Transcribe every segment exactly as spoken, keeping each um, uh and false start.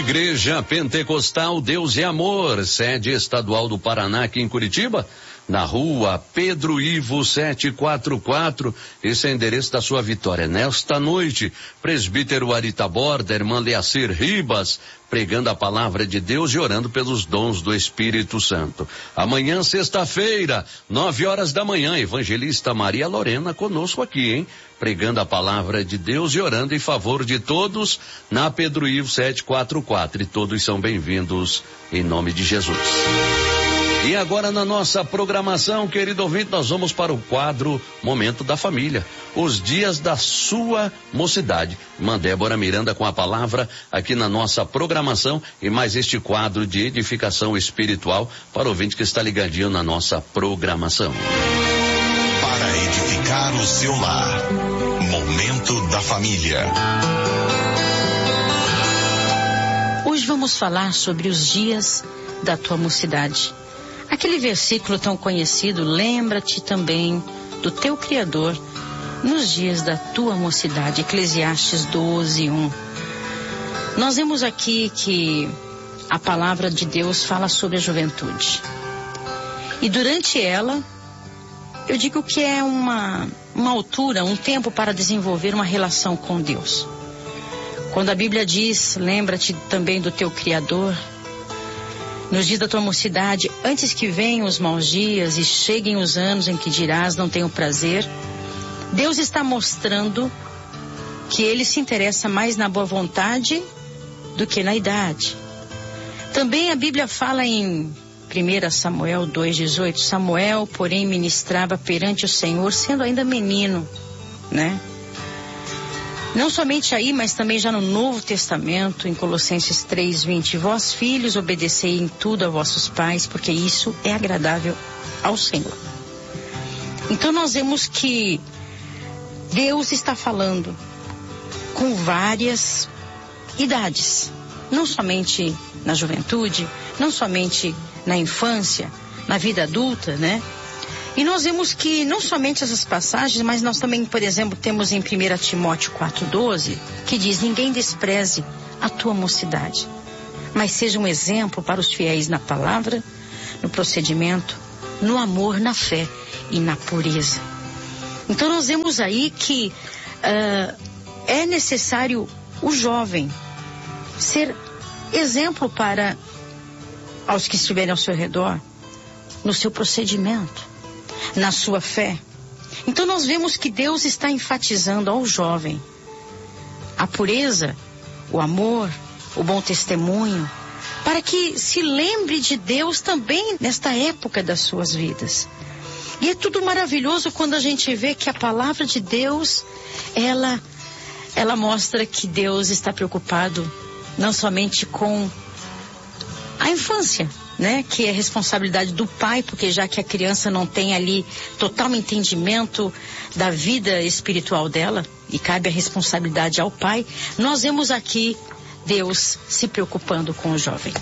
Igreja Pentecostal Deus e Amor, sede estadual do Paraná aqui em Curitiba, na rua Pedro Ivo setecentos e quarenta e quatro, esse é o endereço da sua vitória. Nesta noite, presbítero Arita Borda, irmã Leacir Ribas, pregando a palavra de Deus e orando pelos dons do Espírito Santo. Amanhã, sexta-feira, nove horas da manhã, evangelista Maria Lorena conosco aqui, hein? Pregando a palavra de Deus e orando em favor de todos na Pedro Ivo setecentos e quarenta e quatro. E todos são bem-vindos em nome de Jesus. E agora na nossa programação, querido ouvinte, nós vamos para o quadro Momento da Família, os dias da sua mocidade. Irmã Débora Miranda com a palavra aqui na nossa programação e mais este quadro de edificação espiritual para o ouvinte que está ligadinho na nossa programação. Para edificar o seu lar, Momento da Família. Hoje vamos falar sobre os dias da tua mocidade. Aquele versículo tão conhecido, lembra-te também do teu Criador nos dias da tua mocidade, Eclesiastes doze, um. Nós vemos aqui que a palavra de Deus fala sobre a juventude. E durante ela, eu digo que é uma, uma altura, um tempo para desenvolver uma relação com Deus. Quando a Bíblia diz, lembra-te também do teu Criador, nos dias da tua mocidade, antes que venham os maus dias e cheguem os anos em que dirás, não tenho prazer, Deus está mostrando que Ele se interessa mais na boa vontade do que na idade. Também a Bíblia fala em primeiro Samuel dois, dezoito, Samuel, porém, ministrava perante o Senhor, sendo ainda menino, né? Não somente aí, mas também já no Novo Testamento, em Colossenses três, vinte, vós filhos obedecei em tudo a vossos pais, porque isso é agradável ao Senhor. Então nós vemos que Deus está falando com várias idades, não somente na juventude, não somente na infância, na vida adulta, né? E nós vemos que não somente essas passagens, mas nós também, por exemplo, temos em primeiro Timóteo quatro, doze, que diz, ninguém despreze a tua mocidade, mas seja um exemplo para os fiéis na palavra, no procedimento, no amor, na fé e na pureza. Então nós vemos aí que uh, é necessário o jovem ser exemplo para aos que estiverem ao seu redor, no seu procedimento, na sua fé. Então nós vemos que Deus está enfatizando ao jovem a pureza, o amor, o bom testemunho, para que se lembre de Deus também nesta época das suas vidas. E é tudo maravilhoso quando a gente vê que a palavra de Deus, ela, ela mostra que Deus está preocupado não somente com a infância, né, que é responsabilidade do pai, porque já que a criança não tem ali total entendimento da vida espiritual dela, e cabe a responsabilidade ao pai, nós vemos aqui Deus se preocupando com o jovem.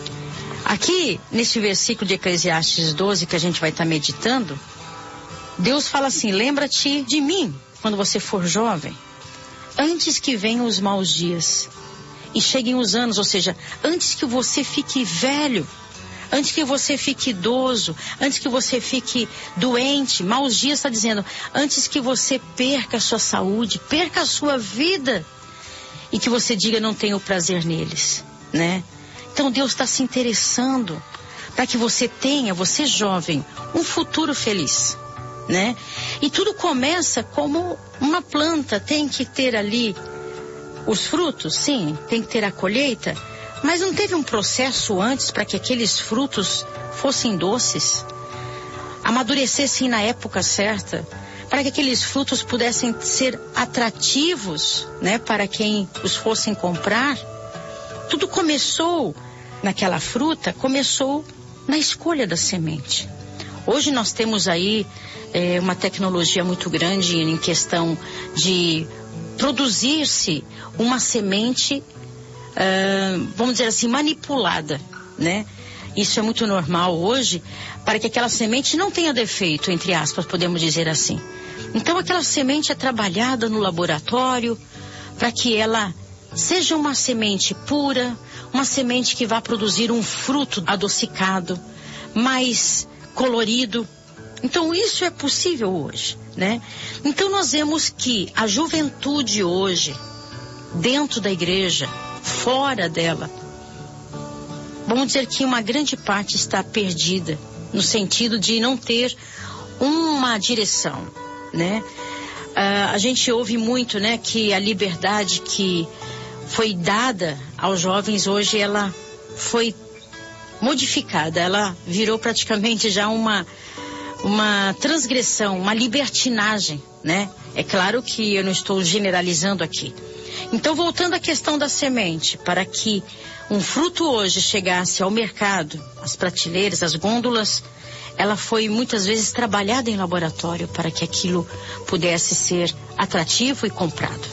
Aqui, nesse versículo de Eclesiastes doze, que a gente vai estar meditando, Deus fala assim, lembra-te de mim, quando você for jovem, antes que venham os maus dias, e cheguem os anos, ou seja, antes que você fique velho, antes que você fique idoso, antes que você fique doente, maus dias está dizendo, antes que você perca a sua saúde, perca a sua vida, e que você diga, não tenho prazer neles, né? Então Deus está se interessando para que você tenha, você jovem, um futuro feliz, né? E tudo começa como uma planta, tem que ter ali os frutos, sim, tem que ter a colheita, mas não teve um processo antes para que aqueles frutos fossem doces, amadurecessem na época certa, para que aqueles frutos pudessem ser atrativos, né, para quem os fossem comprar. Tudo começou naquela fruta, começou na escolha da semente. Hoje nós temos aí é, uma tecnologia muito grande em questão de produzir-se uma semente, Uh, vamos dizer assim, manipulada, né? Isso é muito normal hoje, para que aquela semente não tenha defeito, entre aspas, podemos dizer assim. Então aquela semente é trabalhada no laboratório, para que ela seja uma semente pura, uma semente que vá produzir um fruto adocicado, mais colorido. Então isso é possível hoje, né? Então nós vemos que a juventude hoje, dentro da igreja, fora dela, vamos dizer que uma grande parte está perdida, no sentido de não ter uma direção, né? Uh, a gente ouve muito, né, que a liberdade que foi dada aos jovens hoje, ela foi modificada, ela virou praticamente já uma, uma transgressão, uma libertinagem, né? É claro que eu não estou generalizando aqui. Então, voltando à questão da semente, para que um fruto hoje chegasse ao mercado, às prateleiras, às gôndolas, ela foi muitas vezes trabalhada em laboratório para que aquilo pudesse ser atrativo e comprado.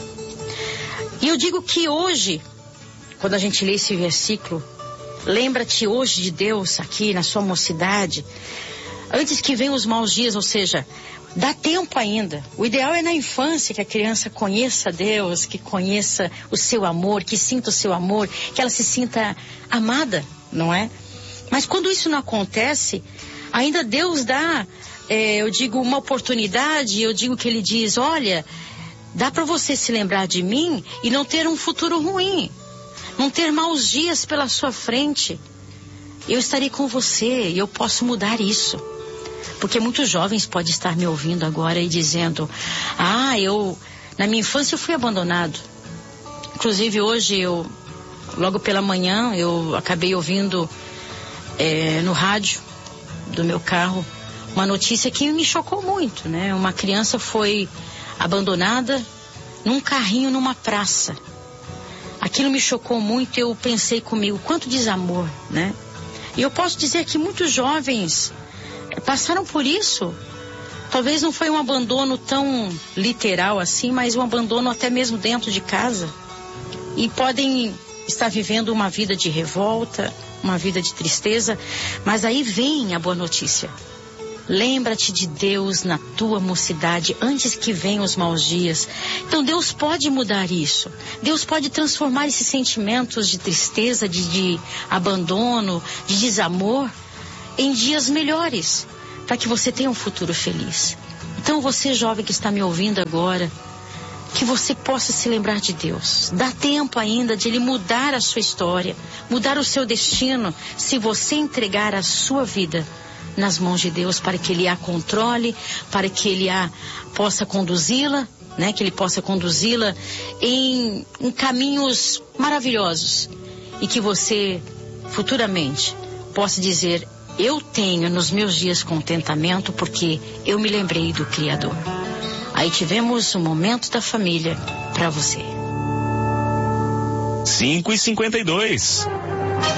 E eu digo que hoje, quando a gente lê esse versículo, lembra-te hoje de Deus aqui na sua mocidade, antes que venham os maus dias, ou seja, dá tempo ainda. O ideal é na infância que a criança conheça Deus, que conheça o seu amor, que sinta o seu amor, que ela se sinta amada, não é? Mas quando isso não acontece, ainda Deus dá, é, eu digo, uma oportunidade, eu digo que Ele diz, olha, dá para você se lembrar de mim e não ter um futuro ruim, não ter maus dias pela sua frente. Eu estarei com você e eu posso mudar isso. Porque muitos jovens podem estar me ouvindo agora e dizendo, ah, eu, na minha infância eu fui abandonado. Inclusive hoje, eu, logo pela manhã, eu acabei ouvindo é, no rádio do meu carro uma notícia que me chocou muito, né? Uma criança foi abandonada num carrinho numa praça. Aquilo me chocou muito e eu pensei comigo, quanto desamor, né? E eu posso dizer que muitos jovens passaram por isso. Talvez não foi um abandono tão literal assim, mas um abandono até mesmo dentro de casa. E podem estar vivendo uma vida de revolta, uma vida de tristeza, mas aí vem a boa notícia. Lembra-te de Deus na tua mocidade antes que venham os maus dias. Então Deus pode mudar isso. Deus pode transformar esses sentimentos de tristeza, de, de abandono, de desamor em dias melhores, para que você tenha um futuro feliz. Então você, jovem que está me ouvindo agora, que você possa se lembrar de Deus. Dá tempo ainda de Ele mudar a sua história, mudar o seu destino, se você entregar a sua vida nas mãos de Deus, para que Ele a controle, para que Ele a possa conduzi-la, né? Que Ele possa conduzi-la em, em caminhos maravilhosos, e que você futuramente possa dizer, eu tenho nos meus dias contentamento porque eu me lembrei do Criador. Aí tivemos o momento da família para você. cinco e cinquenta e dois.